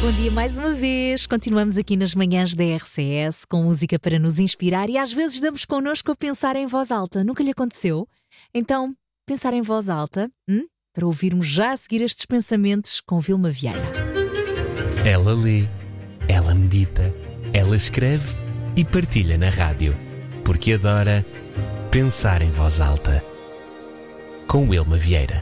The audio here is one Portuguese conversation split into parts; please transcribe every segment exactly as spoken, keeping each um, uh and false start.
Bom dia mais uma vez. Continuamos aqui nas manhãs da R C S com música para nos inspirar e às vezes damos connosco a pensar em voz alta. Nunca lhe aconteceu? Então, pensar em voz alta, hum? Para ouvirmos já a seguir estes pensamentos com Vilma Vieira. Ela lê, ela medita, ela escreve e partilha na rádio, porque adora pensar em voz alta. Com Vilma Vieira.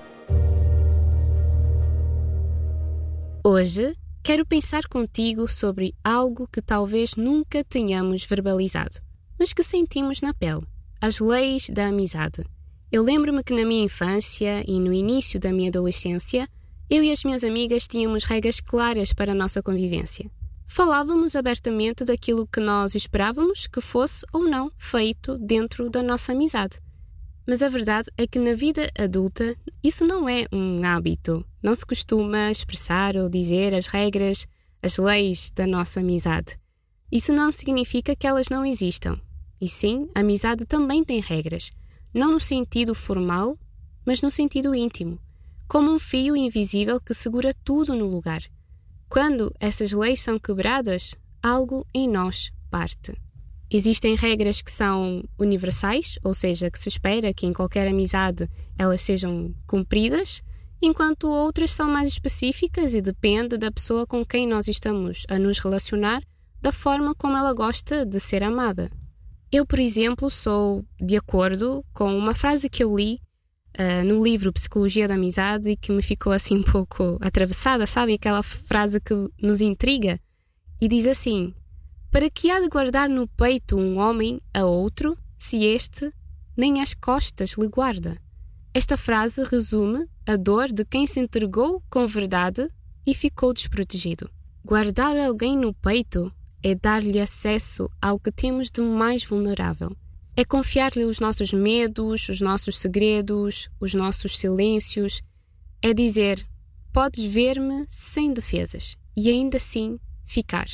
Hoje quero pensar contigo sobre algo que talvez nunca tenhamos verbalizado, mas que sentimos na pele: as leis da amizade. Eu lembro-me que na minha infância e no início da minha adolescência, eu e as minhas amigas tínhamos regras claras para a nossa convivência. Falávamos abertamente daquilo que nós esperávamos que fosse ou não feito dentro da nossa amizade. Mas a verdade é que na vida adulta isso não é um hábito. Não se costuma expressar ou dizer as regras, as leis da nossa amizade. Isso não significa que elas não existam. E sim, a amizade também tem regras. Não no sentido formal, mas no sentido íntimo. Como um fio invisível que segura tudo no lugar. Quando essas leis são quebradas, algo em nós parte. Existem regras que são universais, ou seja, que se espera que em qualquer amizade elas sejam cumpridas, enquanto outras são mais específicas e depende da pessoa com quem nós estamos a nos relacionar, da forma como ela gosta de ser amada. Eu, por exemplo, sou de acordo com uma frase que eu li uh, no livro Psicologia da Amizade e que me ficou assim um pouco atravessada, sabem? Aquela frase que nos intriga e diz assim: para que há de guardar no peito um homem a outro, se este nem as costas lhe guarda? Esta frase resume a dor de quem se entregou com verdade e ficou desprotegido. Guardar alguém no peito é dar-lhe acesso ao que temos de mais vulnerável. É confiar-lhe os nossos medos, os nossos segredos, os nossos silêncios. É dizer: podes ver-me sem defesas e ainda assim ficar.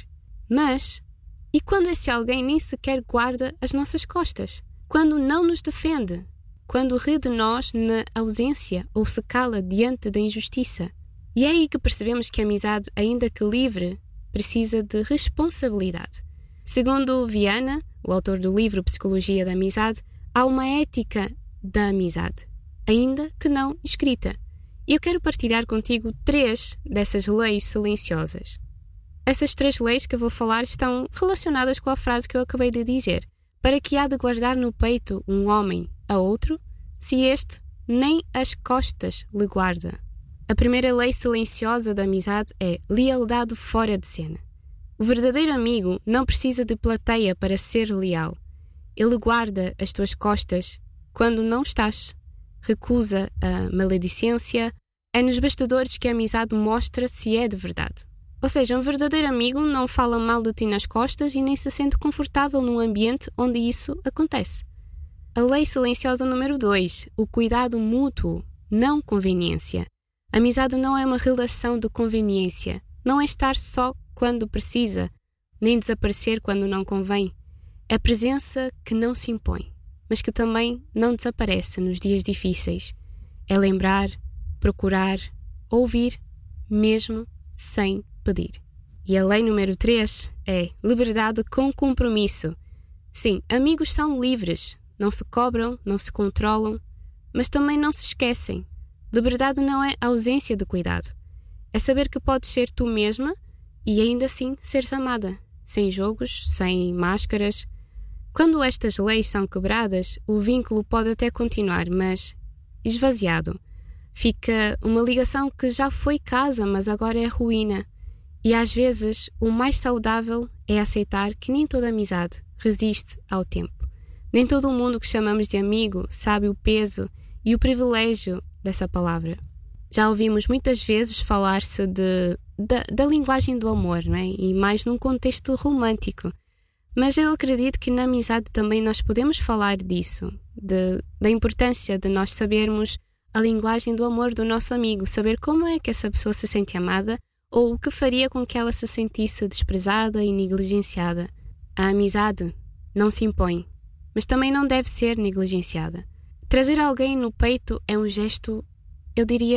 Mas e quando esse alguém nem sequer guarda as nossas costas? Quando não nos defende? Quando ri de nós na ausência ou se cala diante da injustiça? E é aí que percebemos que a amizade, ainda que livre, precisa de responsabilidade. Segundo Viana, o autor do livro Psicologia da Amizade, há uma ética da amizade, ainda que não escrita. E eu quero partilhar contigo três dessas leis silenciosas. Essas três leis que eu vou falar estão relacionadas com a frase que eu acabei de dizer. Para que há de guardar no peito um homem a outro, se este nem as costas lhe guarda? A primeira lei silenciosa da amizade é lealdade fora de cena. O verdadeiro amigo não precisa de plateia para ser leal. Ele guarda as tuas costas quando não estás. Recusa a maledicência. É nos bastidores que a amizade mostra se é de verdade. Ou seja, um verdadeiro amigo não fala mal de ti nas costas e nem se sente confortável num ambiente onde isso acontece. A lei silenciosa número dois, o cuidado mútuo, não conveniência. A amizade não é uma relação de conveniência, não é estar só quando precisa, nem desaparecer quando não convém. É presença que não se impõe, mas que também não desaparece nos dias difíceis. É lembrar, procurar, ouvir, mesmo sem pedir. E a lei número três é liberdade com compromisso. Sim, amigos são livres, não se cobram, não se controlam, mas também não se esquecem. Liberdade não é ausência de cuidado. É saber que podes ser tu mesma e ainda assim seres amada, sem jogos, sem máscaras. Quando estas leis são quebradas, o vínculo pode até continuar, mas esvaziado. Fica uma ligação que já foi casa, mas agora é ruína. E às vezes o mais saudável é aceitar que nem toda amizade resiste ao tempo. Nem todo o mundo que chamamos de amigo sabe o peso e o privilégio dessa palavra. Já ouvimos muitas vezes falar-se de, da, da linguagem do amor, não é? E mais num contexto romântico. Mas eu acredito que na amizade também nós podemos falar disso, de, da importância de nós sabermos a linguagem do amor do nosso amigo, saber como é que essa pessoa se sente amada ou o que faria com que ela se sentisse desprezada e negligenciada. A amizade não se impõe, mas também não deve ser negligenciada. Trazer alguém no peito é um gesto, eu diria,